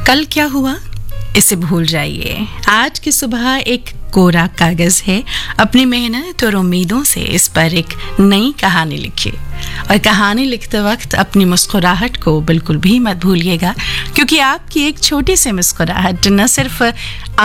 कल क्या हुआ इसे भूल जाइए। आज की सुबह एक कोरा कागज है। अपनी मेहनत और उम्मीदों से इस पर एक नई कहानी लिखिए और कहानी लिखते वक्त अपनी मुस्कुराहट को बिल्कुल भी मत भूलिएगा, क्योंकि आपकी एक छोटी सी मुस्कुराहट न सिर्फ